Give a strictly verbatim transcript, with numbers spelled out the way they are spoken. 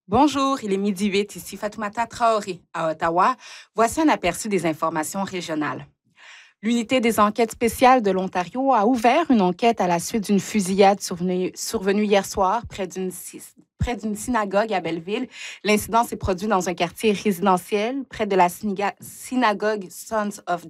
Bonjour, il est midi huit, ici Fatoumata Traoré, à Ottawa. Voici un aperçu des informations régionales. L'unité des enquêtes spéciales de l'Ontario a ouvert une enquête à la suite d'une fusillade survenue, survenue hier soir près d'une sy- près d'une synagogue à Belleville. L'incident s'est produit dans un quartier résidentiel près de la synaga- synagogue Sons of